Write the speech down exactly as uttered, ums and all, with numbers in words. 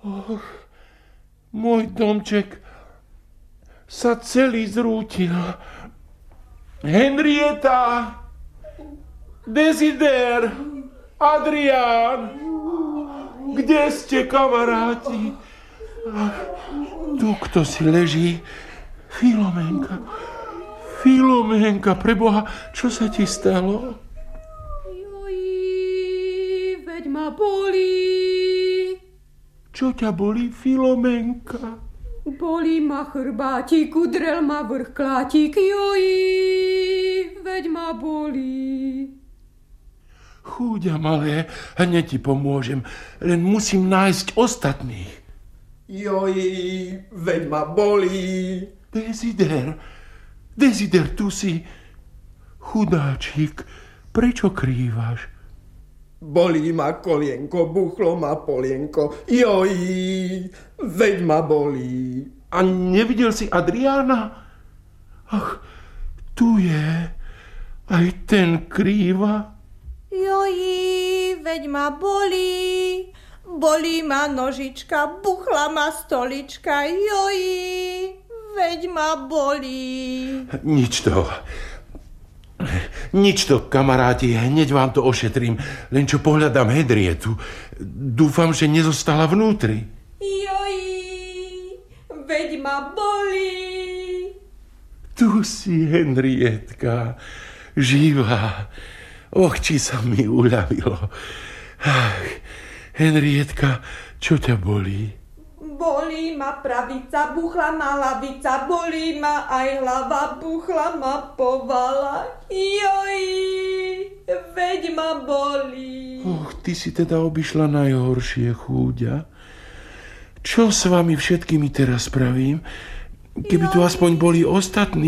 Oh, môj domček sa celý zrútil. Henrieta, Desider, Adrián, kde ste, kamaráti? Tu kto si leží? Filomenka, Filomenka, preboha, čo sa ti stalo? Joj, veď ma bolí. Čo ťa bolí, Filomenka? Bolí ma chrbátik, udrel ma vrchklátik, joj, veď ma bolí. Chúďa malé, hneď ti pomôžem, len musím nájsť ostatných. Joj, veď ma bolí. Desider, Desider, tu si. Chudáčik, prečo krývaš? Bolí ma kolienko, buchlo ma polienko. Joj, veď ma bolí. A nevidel si Adriána? Ach, tu je. Aj ten krýva. Joj, veď ma bolí. Bolí ma nožička, buchla ma stolička. Joj, veď ma bolí. Nič to. Nič to, kamaráti, hneď vám to ošetrím. Len čo pohľadám Henrietu. Dúfam, že nezostala vnútri. Joj, veď ma bolí. Tu si, Henrietka, živá. Och, či sa mi uľavilo. Ach, Henrietka, čo ťa bolí? Bolí ma pravica, buchla ma lavica, bolí ma aj hlava, buchla ma povala. Joj, veď ma bolí. Och, ty si teda obišla najhoršie, chúďa. Čo s vami všetkými teraz spravím? Keby tu aspoň boli ostatní.